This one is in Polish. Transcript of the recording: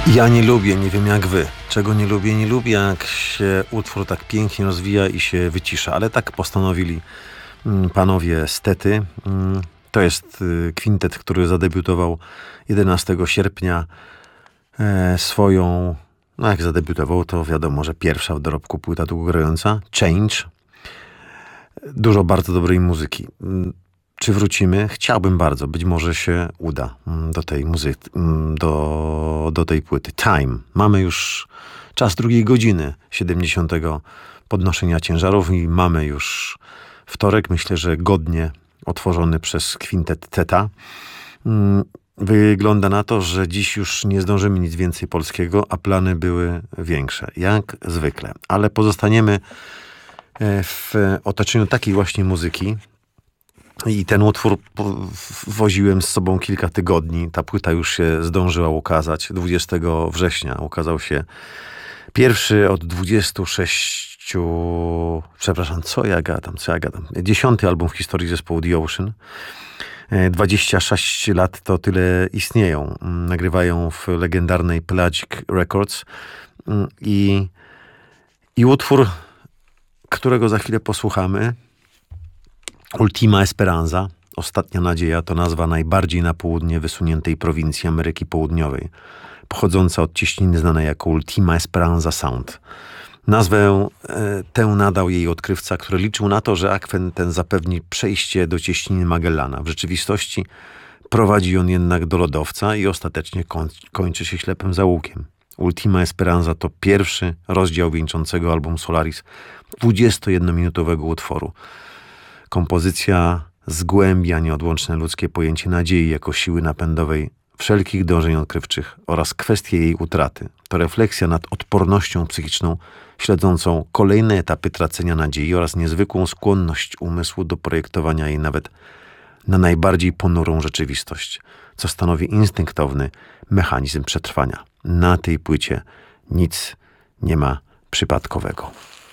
Ja nie lubię, nie wiem jak wy. Czego nie lubię? Nie lubię, jak się utwór tak pięknie rozwija i się wycisza. Ale tak postanowili panowie z Tety. To jest kwintet, który zadebiutował 11 sierpnia swoją... No jak zadebiutował, to wiadomo, że pierwsza w dorobku płyta długogrająca. Change. Dużo bardzo dobrej muzyki. Czy wrócimy? Chciałbym bardzo. Być może się uda do tej muzyki, do tej płyty. Time. Mamy już czas drugiej godziny 70. podnoszenia ciężarów i mamy już wtorek. Myślę, że godnie otworzony przez kwintet Teta. Wygląda na to, że dziś już nie zdążymy nic więcej polskiego, a plany były większe. Jak zwykle. Ale pozostaniemy w otoczeniu takiej właśnie muzyki. I ten utwór woziłem z sobą kilka tygodni. Ta płyta już się zdążyła ukazać. 20 września ukazał się pierwszy od 26... Przepraszam, co ja gadam? 10. album w historii zespołu The Ocean. 26 lat to tyle istnieją. Nagrywają w legendarnej Pelagic Records. I utwór, którego za chwilę posłuchamy, Ultima Esperanza, Ostatnia Nadzieja, to nazwa najbardziej na południe wysuniętej prowincji Ameryki Południowej, pochodząca od cieśniny znanej jako Ultima Esperanza Sound. Nazwę tę nadał jej odkrywca, który liczył na to, że akwen ten zapewni przejście do cieśniny Magellana. W rzeczywistości prowadzi on jednak do lodowca i ostatecznie kończy się ślepym zaułkiem. Ultima Esperanza to pierwszy rozdział wieńczącego album Solaris 21-minutowego utworu. Kompozycja zgłębia nieodłączne ludzkie pojęcie nadziei jako siły napędowej wszelkich dążeń odkrywczych oraz kwestię jej utraty. To refleksja nad odpornością psychiczną śledzącą kolejne etapy tracenia nadziei oraz niezwykłą skłonność umysłu do projektowania jej nawet na najbardziej ponurą rzeczywistość, co stanowi instynktowny mechanizm przetrwania. Na tej płycie nic nie ma przypadkowego.